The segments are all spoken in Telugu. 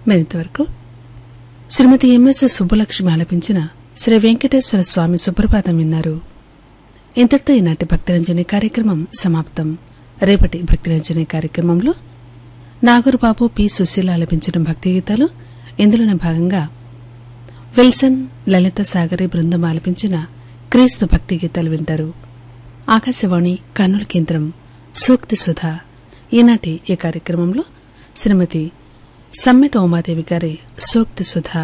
మరింతవరకు శ్రీమతి ఎంఎస్ సుబ్బలక్ష్మి ఆలపించిన శ్రీ వెంకటేశ్వర స్వామి సుప్రభాతం విన్నారు. ఇంతటితో ఈనాటి భక్తిరంజని కార్యక్రమం సమాప్తం. రేపటి భక్తిరంజని కార్యక్రమంలో నాగూరుబాబు పి. సుశీల ఆలపించిన భక్తి గీతాలు, ఇందులోనే భాగంగా విల్సన్ లలిత సాగరి బృందం ఆలపించిన క్రీస్తు భక్తి గీతాలు వింటారు. ఆకాశవాణి కర్నూలు కేంద్రం సూక్తి సుధా. ఈనాటి ఈ కార్యక్రమంలో శ్రీమతి సమ్మెట ఉమాదేవి గారి సూక్తి సుధా.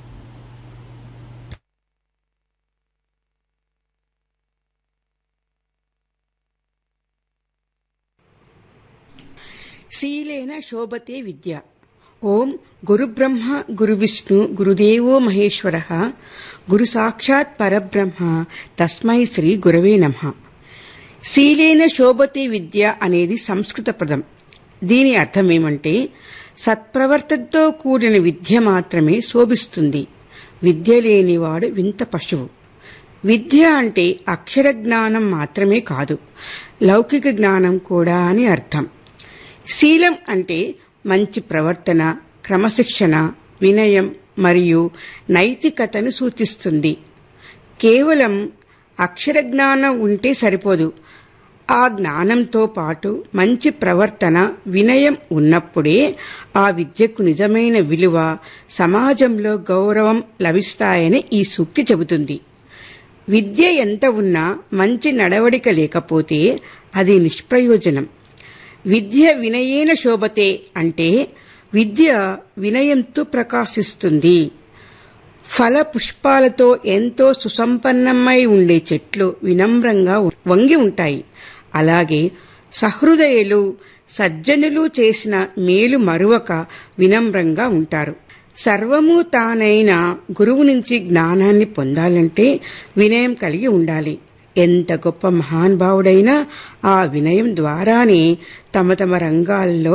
శీలేన శోభతే విద్య. ఓం గురుబ్రహ్మ గురువిష్ణు గురుదేవో మహేశ్వరః గురు సాక్షాత్ పరబ్రహ్మ తస్మై శ్రీ గురవే నమః. శీలేన శోభతే విద్య అనేది సంస్కృత పదం. దీని అర్థమేమంటే సత్ప్రవర్తనతో కూడిన విద్య మాత్రమే శోభిస్తుంది. విద్య లేనివాడు వింత పశువు. విద్య అంటే అక్షర జ్ఞానం మాత్రమే కాదు, లౌకిక జ్ఞానం కూడా అని అర్థం. శీలం అంటే మంచి ప్రవర్తన, క్రమశిక్షణ, వినయం మరియు నైతికతను సూచిస్తుంది. కేవలం అక్షర జ్ఞానం ఉంటే సరిపోదు. ఆ జ్ఞానంతో పాటు మంచి ప్రవర్తన, వినయం ఉన్నప్పుడే ఆ విద్యకు నిజమైన విలువ, సమాజంలో గౌరవం లభిస్తాయని ఈ సూక్తి చెబుతుంది. విద్య ఎంత ఉన్నా మంచి నడవడిక లేకపోతే అది నిష్ప్రయోజనం. విద్య వినయేన శోభతే అంటే విద్య వినయంతో ప్రకాశిస్తుంది. ఫల పుష్పాలతో ఎంతో సుసంపన్నమై ఉండే చెట్లు వినమ్రంగా వంగి ఉంటాయి. అలాగే సహృదయులు, సజ్జనులు చేసిన మేలు మరువక వినమ్రంగా ఉంటారు. సర్వము తానైన గురువు నుంచి జ్ఞానాన్ని పొందాలంటే వినయం కలిగి ఉండాలి. ఎంత గొప్ప మహానుభావుడైనా ఆ వినయం ద్వారానే తమ తమ రంగాల్లో